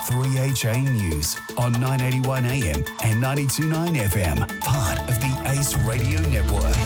3HA News on 981 AM and 92.9 FM, part of the Ace Radio Network.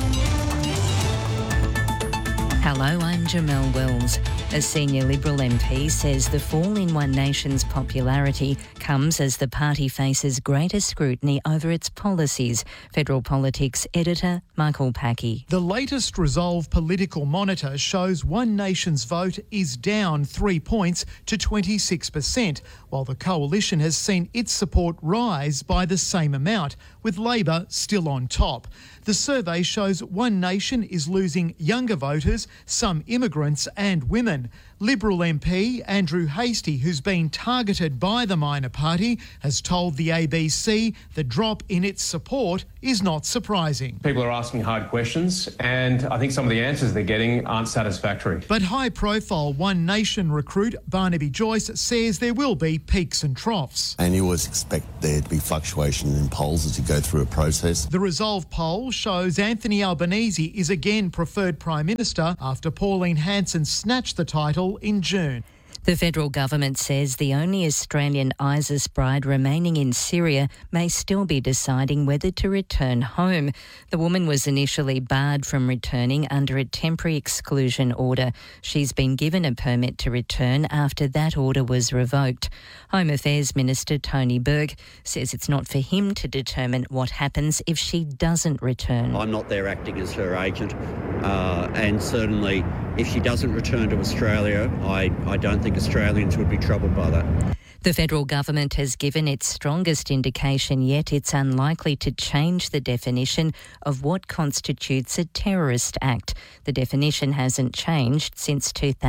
Hello, I'm Jamelle Wells. A senior Liberal MP says the fall in One Nation's popularity comes as the party faces greater scrutiny over its policies. Federal Politics editor Michael Packey. The latest Resolve Political Monitor shows One Nation's vote is down 3 points to 26%, while the coalition has seen its support rise by the same amount, with Labor still on top. The survey shows One Nation is losing younger voters, some immigrants and women. Liberal MP Andrew Hastie, who's been targeted by the minor party, has told the ABC the drop in its support is not surprising. People are asking hard questions, and I think some of the answers they're getting aren't satisfactory. But high-profile One Nation recruit Barnaby Joyce says there will be peaks and troughs. And you always expect there to be fluctuation in polls as you go through a process. The Resolve poll shows Anthony Albanese is again preferred Prime Minister after Pauline Hanson snatched the title in June. The federal government says the only Australian ISIS bride remaining in Syria may still be deciding whether to return home. The woman was initially barred from returning under a temporary exclusion order. She's been given a permit to return after that order was revoked. Home Affairs Minister Tony Burke says it's not for him to determine what happens if she doesn't return. I'm not there acting as her agent, and certainly if she doesn't return to Australia, I don't think Australians would be troubled by that. The federal government has given its strongest indication yet it's unlikely to change the definition of what constitutes a terrorist act. The definition hasn't changed since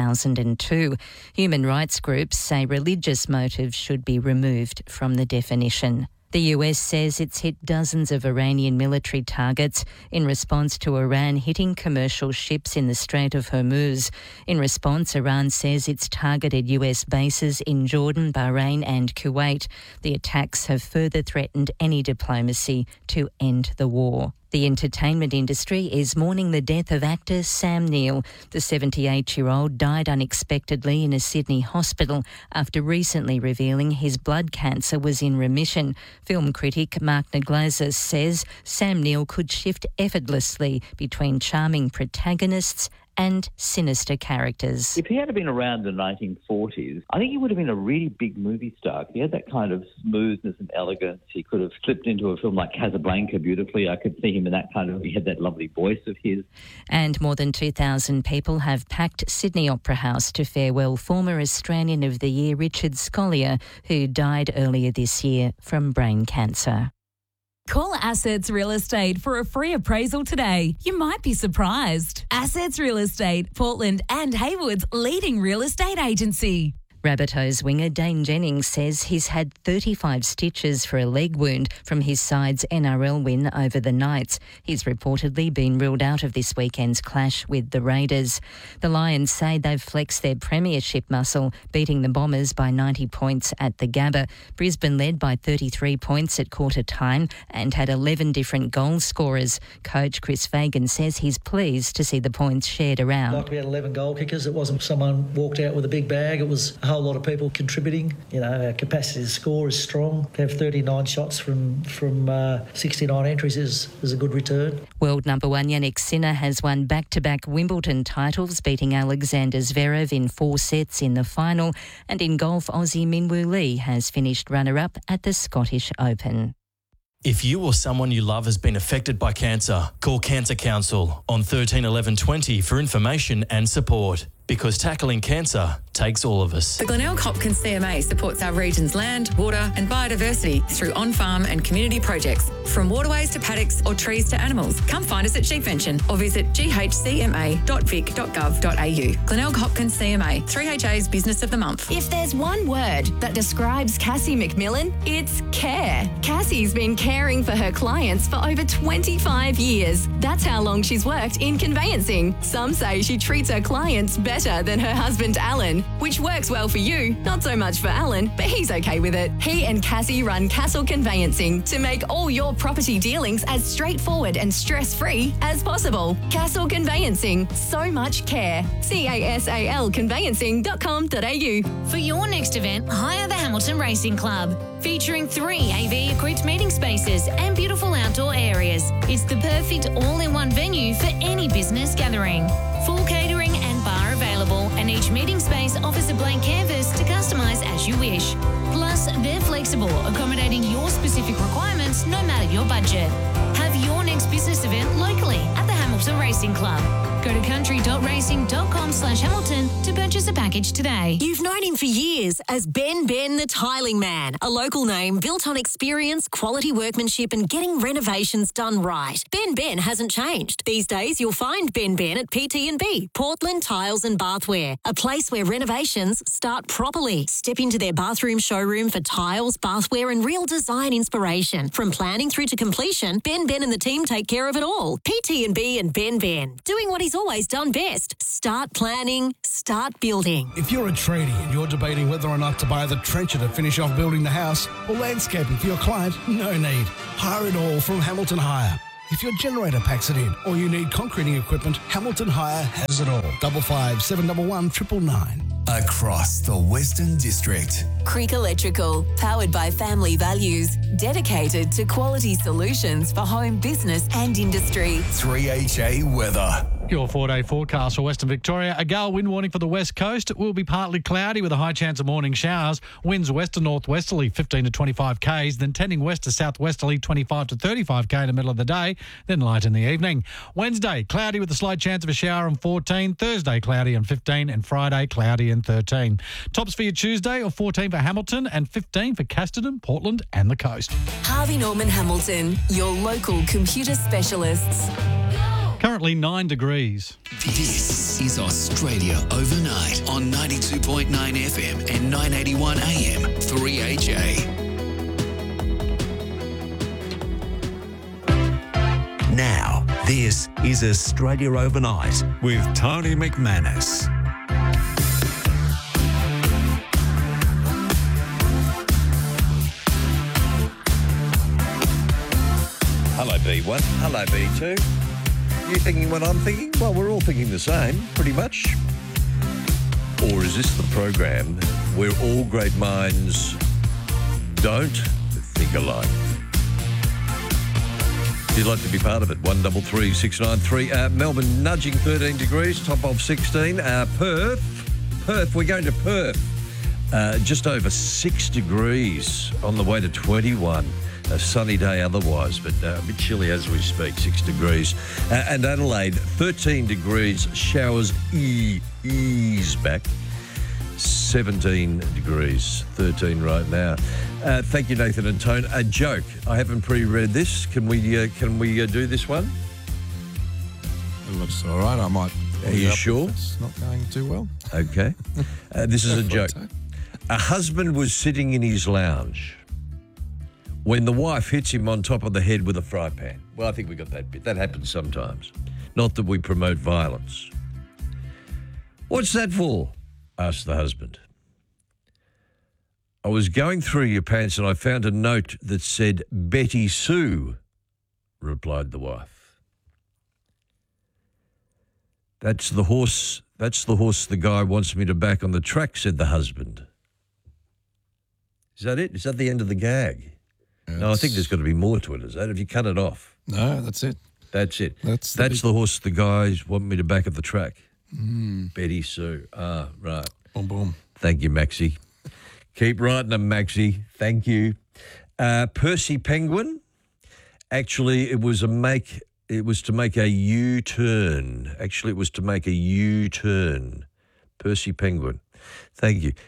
2002. Human rights groups say religious motives should be removed from the definition. The US says it's hit dozens of Iranian military targets in response to Iran hitting commercial ships in the Strait of Hormuz. In response, Iran says it's targeted US bases in Jordan, Bahrain and Kuwait. The attacks have further threatened any diplomacy to end the war. The entertainment industry is mourning the death of actor Sam Neill. The 78-year-old died unexpectedly in a Sydney hospital after recently revealing his blood cancer was in remission. Film critic Mark Naglaza says Sam Neill could shift effortlessly between charming protagonists and sinister characters. If he had been around in the 1940s, I think he would have been a really big movie star. He had that kind of smoothness and elegance. He could have slipped into a film like Casablanca beautifully. I could see him in that kind of... He had that lovely voice of his. And more than 2,000 people have packed Sydney Opera House to farewell former Australian of the Year Richard Scolyer, who died earlier this year from brain cancer. Call Assets Real Estate for a free appraisal today. You might be surprised. Assets Real Estate, Portland and Haywood's leading real estate agency. Rabbitohs winger Dane Jennings says he's had 35 stitches for a leg wound from his side's NRL win over the Knights. He's reportedly been ruled out of this weekend's clash with the Raiders. The Lions say they've flexed their premiership muscle, beating the Bombers by 90 points at the Gabba. Brisbane led by 33 points at quarter time and had 11 different goal scorers. Coach Chris Fagan says he's pleased to see the points shared around. Like we had 11 goal kickers. It wasn't someone walked out with a big bag. It was a whole lot of people contributing. You know, our capacity to score is strong. To have 39 shots from 69 entries is a good return. World number one Jannik Sinner has won back-to-back Wimbledon titles, beating Alexander Zverev in 4 sets in the final. And in golf, Aussie Minwoo Lee has finished runner-up at the Scottish Open. If you or someone you love has been affected by cancer, call Cancer Council on 13 11 20 for information and support. Because tackling cancer takes all of us. The Glenelg Hopkins CMA supports our region's land, water and biodiversity through on-farm and community projects, from waterways to paddocks or trees to animals. Come find us at Sheepvention or visit ghcma.vic.gov.au. Glenelg Hopkins CMA, 3HA's Business of the Month. If there's one word that describes Cassie McMillan, it's care. Cassie's been caring for her clients for over 25 years. That's how long she's worked in conveyancing. Some say she treats her clients better better than her husband Alan, which works well for you, not so much for Alan, but he's okay with it. He and Cassie run Castle Conveyancing to make all your property dealings as straightforward and stress-free as possible. Castle Conveyancing, so much care. casalconveyancing.com.au. For your next event, hire the Hamilton Racing Club, featuring 3 AV-equipped meeting spaces and beautiful outdoor areas. It's the perfect all-in-one venue for any business gathering. Full catering and bar available, and each meeting space offers a blank canvas to customise as you wish. Plus, they're flexible, accommodating your specific requirements no matter your budget. Have your next business event locally at the Hamilton Racing Club. Go to country.racing.com/Hamilton to purchase a package today. You've known him for years as Ben the Tiling Man, a local name built on experience, quality workmanship and getting renovations done right. Ben hasn't changed. These days you'll find Ben at PT&B, Portland Tiles and Bathware, a place where renovations start properly. Step into their bathroom showroom for tiles, bathware and real design inspiration. From planning through to completion, Ben and the team take care of it all. PT&B and Ben, doing what he's always done best. Start planning, start building. If you're a tradie and you're debating whether or not to buy the trencher to finish off building the house or landscaping for your client, no need. Hire it all from Hamilton Hire. If your generator packs it in or you need concreting equipment, Hamilton Hire has it all. 55 711 999. Across the Western District. Creek Electrical, powered by family values, dedicated to quality solutions for home, business and industry. 3HA weather. Your 4-day forecast for Western Victoria. A gale wind warning for the west coast. It will be partly cloudy with a high chance of morning showers. Winds west to northwesterly 15 to 25 k's, then tending west to southwesterly 25 to 35 k in the middle of the day, then light in the evening. Wednesday, cloudy with a slight chance of a shower on 14. Thursday, cloudy on 15. And Friday, cloudy and 13. Tops for your Tuesday are 14 for Hamilton and 15 for Casterton, Portland and the coast. Harvey Norman Hamilton, your local computer specialists. Currently 9 degrees. This is Australia Overnight on 92.9 FM and 981 AM 3HA. Now, this is Australia Overnight with Tony McManus. Hello, B1. Hello, B2. You thinking what I'm thinking? Well, we're all thinking the same, pretty much. Or is this the program where all great minds don't think alike? If you'd like to be part of it, 133 693. Melbourne nudging 13 degrees, top of 16. Perth, we're going to Perth. Just over 6 degrees on the way to 21. A sunny day otherwise, but a bit chilly as we speak, 6 degrees. And Adelaide, 13 degrees, showers ease back. 17 degrees, 13 right now. Thank you, Nathan and Tone. A joke. I haven't pre-read this. Can we do this one? It looks all right. I might. Are you sure? It's not going too well. Okay. This is a joke. A husband was sitting in his lounge when the wife hits him on top of the head with a fry pan. Well, I think we got that bit. That happens sometimes. Not that we promote violence. What's that for? Asked the husband. I was going through your pants and I found a note that said Betty Sue, replied the wife. That's the horse the guy wants me to back on the track, said the husband. Is that it? Is that the end of the gag? No, I think there's got to be more to it, is that? Have you cut it off? No, that's it. That's it. That's the horse the guys want me to back at the track. Betty Sue. Ah, right. Boom, boom. Thank you, Maxie. Keep writing them, Maxie. Thank you. Percy Penguin. Actually, it was to make a U-turn. Percy Penguin. Thank you.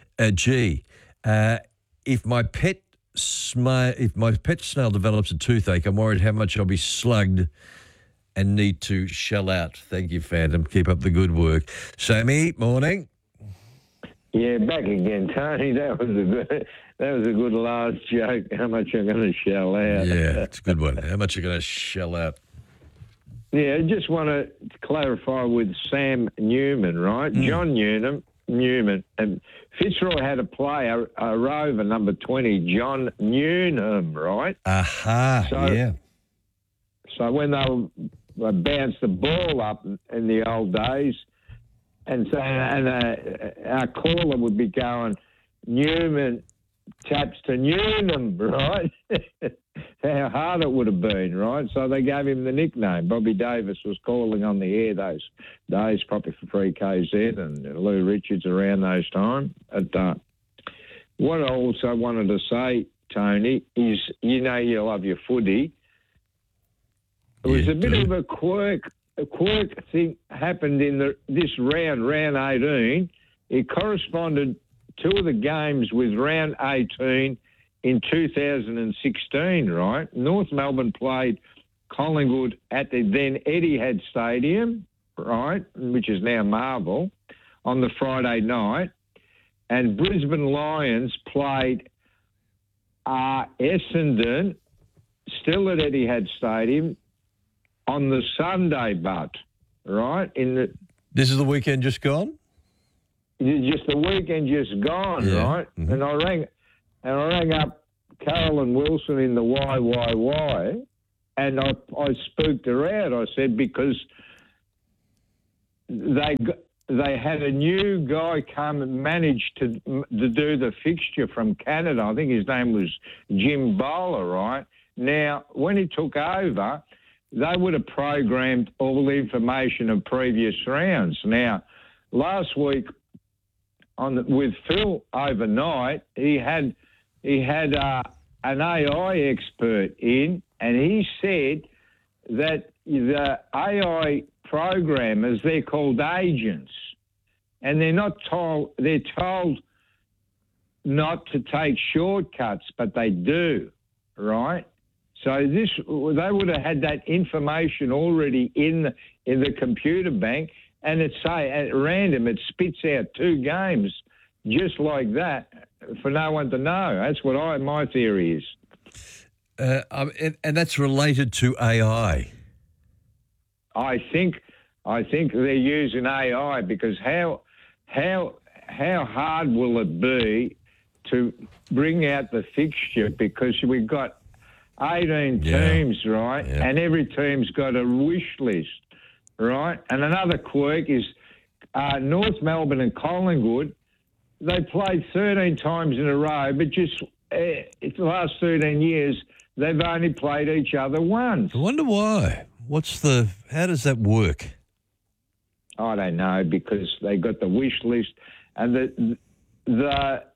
If my pet snail develops a toothache, I'm worried how much I'll be slugged and need to shell out. Thank you, Phantom. Keep up the good work. Sammy, morning. Yeah, back again, Tony. That was a good last joke. How much I'm going to shell out? Yeah, it's a good one. How much are you going to shell out? Yeah, I just want to clarify with Sam Newman, right? John Newman, and Fitzroy had a player, a rover, number 20, John Newnham, right? Aha, yeah. So when they bounced the ball up in the old days, and so our caller would be going, Newman taps to Newnham, right? How hard it would have been, right? So they gave him the nickname. Bobby Davis was calling on the air those days, probably for 3KZ and Lou Richards around those times. What I also wanted to say, Tony, is you know you love your footy. It was a bit of a quirk thing happened in this round 18. It corresponded two of the games with round 18 in 2016, right? North Melbourne played Collingwood at the then Etihad Stadium, right, which is now Marvel, on the Friday night. And Brisbane Lions played Essendon, still at Etihad Stadium, on the Sunday, right? This is the weekend just gone? Just the weekend just gone, right? Mm-hmm. And I rang up Carolyn Wilson in the YYY, and I spooked her out. I said because they had a new guy come and manage to do the fixture from Canada. I think his name was Jim Bowler, right? Now, when he took over, they would have programmed all the information of previous rounds. Now, last week with Phil overnight, he had an AI expert in, and he said that the AI programmers, they're called agents, and they're told not to take shortcuts, but they do, right? So they would have had that information already in the computer bank, and at random it spits out two games just like that for no one to know. That's what my theory is. And that's related to AI. I think they're using AI because how hard will it be to bring out the fixture, because we've got 18 teams, right? Yeah. And every team's got a wish list, right? And another quirk is North Melbourne and Collingwood, they played 13 times in a row, but just the last 13 years, they've only played each other once. I wonder why. How does that work? I don't know, because they got the wish list, and the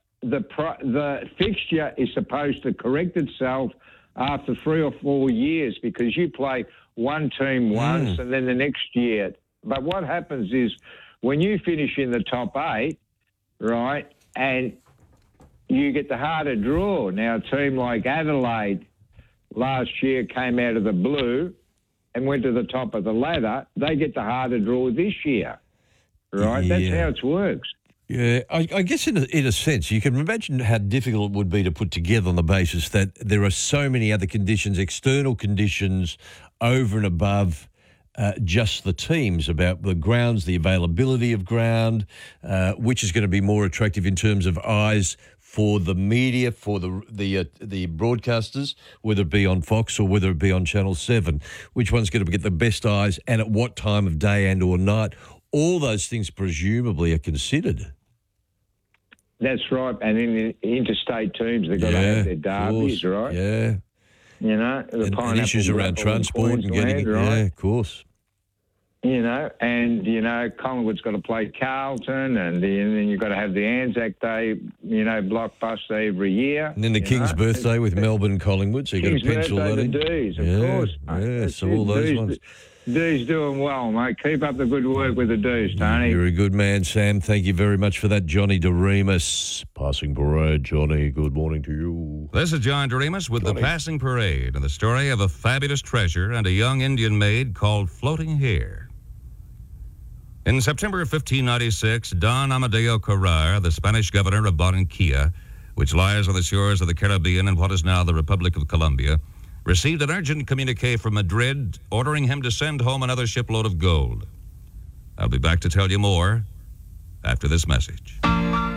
fixture is supposed to correct itself after 3 or 4 years, because you play one team once and then the next year. But what happens is when you finish in the top 8, right, and you get the harder draw. Now, a team like Adelaide last year came out of the blue and went to the top of the ladder. They get the harder draw this year, right? Yeah. That's how it works. Yeah, I guess in a sense, you can imagine how difficult it would be to put together on the basis that there are so many other conditions, external conditions over and above just the teams, about the grounds, the availability of ground, which is going to be more attractive in terms of eyes for the media, for the broadcasters, whether it be on Fox or whether it be on Channel 7. Which one's going to get the best eyes and at what time of day and or night? All those things presumably are considered. That's right. And in the interstate teams, they've got to have their derbies, right? Yeah. You know, and issues around transport and getting it, right? Yeah, of course. You know, and, you know, Collingwood's got to play Carlton, and then you've got to have the Anzac Day, you know, blockbuster every year. And then the King's birthday with Melbourne Collingwood, so you've got to pencil that in. King's birthday, the D's, of course. Yeah, so all those ones. D's doing well, mate. Keep up the good work with the D's, Tony. You're a good man, Sam. Thank you very much for that. Johnny DeRemus. Passing Parade. Johnny, good morning to you. This is John DeRemus with the Passing Parade and the story of a fabulous treasure and a young Indian maid called Floating Here. In September of 1596, Don Amadeo Carrar, the Spanish governor of Barranquilla, which lies on the shores of the Caribbean in what is now the Republic of Colombia, received an urgent communique from Madrid ordering him to send home another shipload of gold. I'll be back to tell you more after this message.